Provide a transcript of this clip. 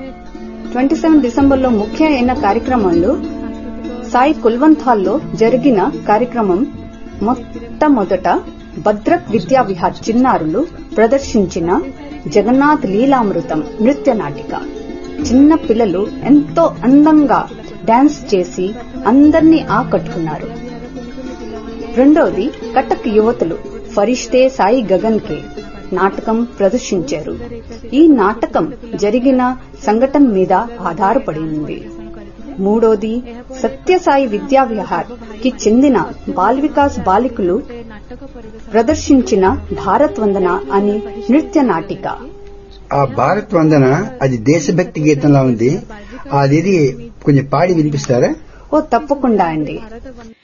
27 డిసెంబర్లో ముఖ్య అయిన కార్యక్రమాల్లో సాయి కుల్వంత్ హాల్లో జరిగిన కార్యక్రమం మొట్టమొదట భద్రక్ విద్యా విహార్ చిన్నారులు ప్రదర్శించిన జగన్నాథ్ లీలామృతం నృత్య నాటిక. చిన్న పిల్లలు ఎంతో అందంగా డాన్స్ చేసి అందర్నీ ఆకట్టుకున్నారు. రెండోది కటక్ యువతులు ఫరిష్తే సాయి గగన్ కే నాటకం ప్రదర్శించారు. ఈ నాటకం జరిగిన సంఘటన మీద ఆధారపడి ఉంది. మూడోది సత్యసాయి విద్యా విహార్ కి చెందిన బాల్ వికాస్ బాలికలు ప్రదర్శించిన భారత్ వందన అని నృత్య నాటిక. ఆ భారత్ వందన అది దేశభక్తి గీతంలా ఉంది. అది కొంచెం పాడి వినిపిస్తారా? తప్పకుండా అండి.